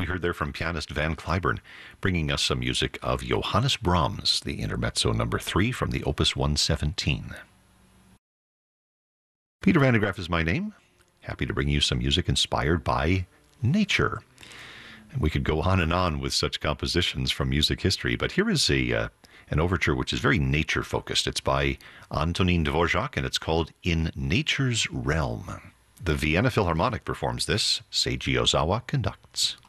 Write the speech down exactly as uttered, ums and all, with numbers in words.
heard there from pianist Van Cliburn, bringing us some music of Johannes Brahms, the Intermezzo number three from the Opus one seventeen. Peter Van de Graaff is my name. Happy to bring you some music inspired by nature. And we could go on and on with such compositions from music history, but here is a uh, an overture which is very nature-focused. It's by Antonin Dvorak, and it's called In Nature's Realm. The Vienna Philharmonic performs this. Seiji Ozawa conducts.